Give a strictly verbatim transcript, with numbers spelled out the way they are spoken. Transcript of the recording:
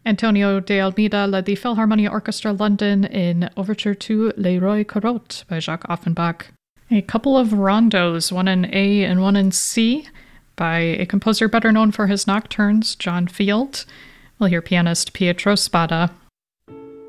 Antonio de Almeida led the Philharmonia Orchestra London in Overture to Le Roi Carotte by Jacques Offenbach. A couple of rondos, one in A and one in C, by a composer better known for his nocturnes, John Field. We'll hear pianist Pietro Spada